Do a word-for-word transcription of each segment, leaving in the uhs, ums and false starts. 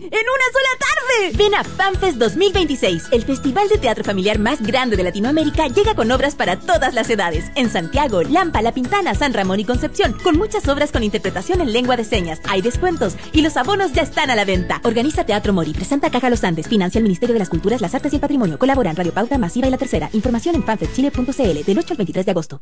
¡En una sola tarde! Ven a FanFest dos mil veintiséis. El festival de teatro familiar más grande de Latinoamérica llega con obras para todas las edades. En Santiago, Lampa, La Pintana, San Ramón y Concepción, con muchas obras con interpretación en lengua de señas. Hay descuentos y los abonos ya están a la venta. Organiza Teatro Mori, presenta Caja Los Andes, financia el Ministerio de las Culturas, las Artes y el Patrimonio. Colaboran Radio Pauta, Masiva y La Tercera. Información en fanfest chile punto c l del ocho al veintitrés de agosto.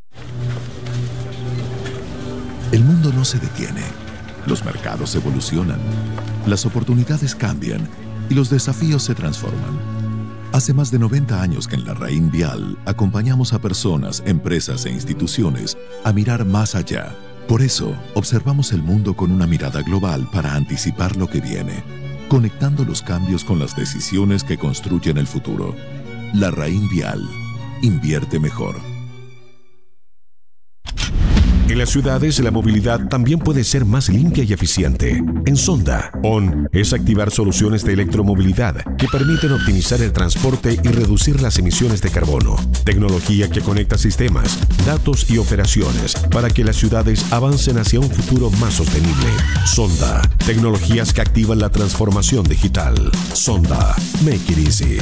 El mundo no se detiene. Los mercados evolucionan. Las oportunidades cambian y los desafíos se transforman. Hace más de noventa años que en la Raín Vial acompañamos a personas, empresas e instituciones a mirar más allá. Por eso, observamos el mundo con una mirada global para anticipar lo que viene, conectando los cambios con las decisiones que construyen el futuro. La Raín Vial. Invierte mejor. En las ciudades, la movilidad también puede ser más limpia y eficiente. En Sonda, O N es activar soluciones de electromovilidad que permiten optimizar el transporte y reducir las emisiones de carbono. Tecnología que conecta sistemas, datos y operaciones para que las ciudades avancen hacia un futuro más sostenible. Sonda, tecnologías que activan la transformación digital. Sonda, make it easy.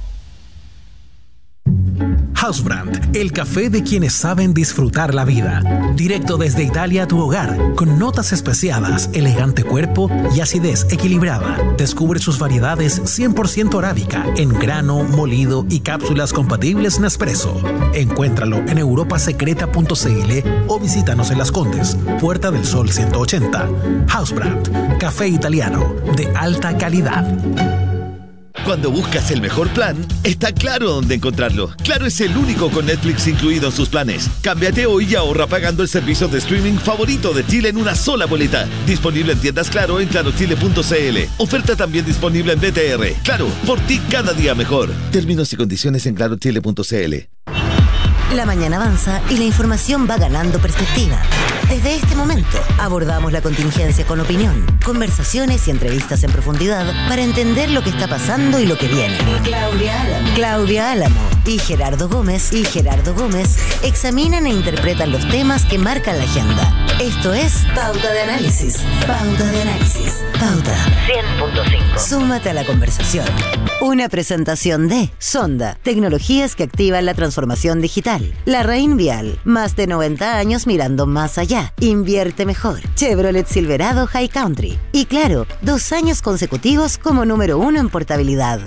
Housebrand, el café de quienes saben disfrutar la vida. Directo desde Italia a tu hogar, con notas especiadas, elegante cuerpo y acidez equilibrada. Descubre sus variedades cien por ciento arábica, en grano, molido y cápsulas compatibles Nespresso. Encuéntralo en europa secreta punto c l o visítanos en Las Condes, Puerta del Sol ciento ochenta. Housebrand, café italiano de alta calidad. Cuando buscas el mejor plan, está Claro dónde encontrarlo. Claro es el único con Netflix incluido en sus planes. Cámbiate hoy y ahorra pagando el servicio de streaming favorito de Chile en una sola boleta. Disponible en tiendas Claro en claro chile punto c l. Oferta también disponible en B T R. Claro, por ti cada día mejor. Términos y condiciones en claro chile punto c l. La mañana avanza y la información va ganando perspectiva. Desde este momento abordamos la contingencia con opinión, conversaciones y entrevistas en profundidad para entender lo que está pasando y lo que viene. Claudia Álamo, Claudia Álamo y Gerardo Gómez y Gerardo Gómez examinan e interpretan los temas que marcan la agenda. Esto es Pauta de Análisis. Pauta de Análisis. Pauta cien punto cinco. Súmate a la conversación. Una presentación de Sonda, tecnologías que activan la transformación digital. La Raín Vial, más de noventa años mirando más allá. Invierte mejor. Chevrolet Silverado High Country. Y claro, dos años consecutivos como número uno en portabilidad.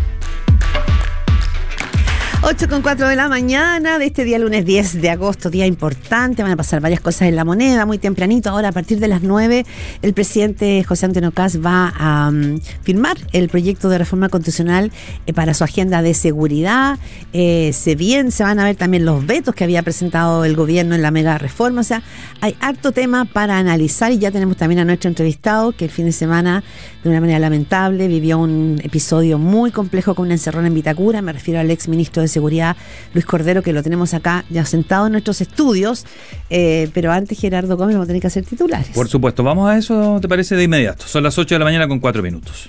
ocho con cuatro de la mañana de este día lunes diez de agosto, día importante, van a pasar varias cosas en la moneda, muy tempranito. Ahora a partir de las nueve el presidente José Antonio Kast va a um, firmar el proyecto de reforma constitucional eh, para su agenda de seguridad. Eh, se bien, se van a ver también los vetos que había presentado el gobierno en la mega reforma. O sea, hay harto tema para analizar y ya tenemos también a nuestro entrevistado que el fin de semana, de una manera lamentable, vivió un episodio muy complejo con una encerrona en Vitacura. Me refiero al ex ministro de Seguridad, Luis Cordero, que lo tenemos acá ya sentado en nuestros estudios, eh, pero antes Gerardo Gómez vamos a tener que hacer titulares. Por supuesto, vamos a eso, ¿te parece? De inmediato. Son las ocho de la mañana con cuatro minutos.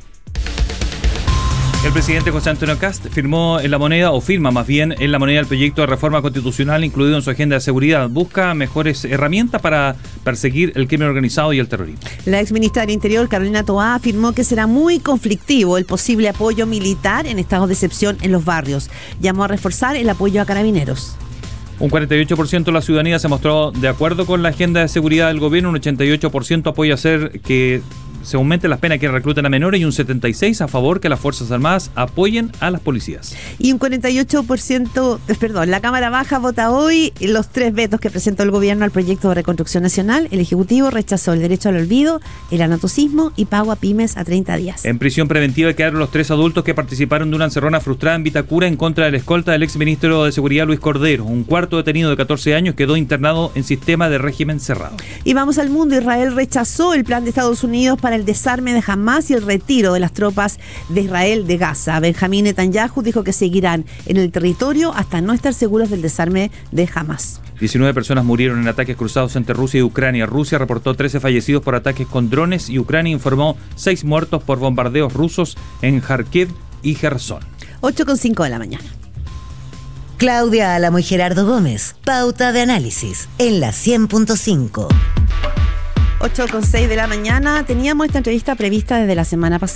El presidente José Antonio Kast firmó en la moneda, o firma más bien en la moneda, el proyecto de reforma constitucional incluido en su agenda de seguridad. Busca mejores herramientas para perseguir el crimen organizado y el terrorismo. La exministra del Interior, Carolina Toá, afirmó que será muy conflictivo el posible apoyo militar en estados de excepción en los barrios. Llamó a reforzar el apoyo a carabineros. Un cuarenta y ocho por ciento de la ciudadanía se mostró de acuerdo con la agenda de seguridad del gobierno, un ochenta y ocho por ciento apoya hacer que se aumenten las penas que recluten a menores y un setenta y seis por ciento a favor que las Fuerzas Armadas apoyen a las policías. Y un cuarenta y ocho por ciento, perdón, la Cámara Baja vota hoy los tres vetos que presentó el gobierno al proyecto de reconstrucción nacional. El Ejecutivo rechazó el derecho al olvido, el anatocismo y pago a pymes a treinta días. En prisión preventiva quedaron los tres adultos que participaron de una encerrona frustrada en Vitacura en contra del escolta del exministro de Seguridad Luis Cordero. Un cuarto detenido de catorce años quedó internado en sistema de régimen cerrado. Y vamos al mundo. Israel rechazó el plan de Estados Unidos para el desarme de Hamás y el retiro de las tropas de Israel de Gaza. Benjamín Netanyahu dijo que seguirán en el territorio hasta no estar seguros del desarme de Hamás. diecinueve personas murieron en ataques cruzados entre Rusia y Ucrania. Rusia reportó trece fallecidos por ataques con drones y Ucrania informó seis muertos por bombardeos rusos en Kharkiv y Jersón. ocho con cinco de la mañana. Claudia Álamo y Gerardo Gómez. Pauta de análisis en la cien punto cinco. ocho con seis de la mañana. Teníamos esta entrevista prevista desde la semana pasada.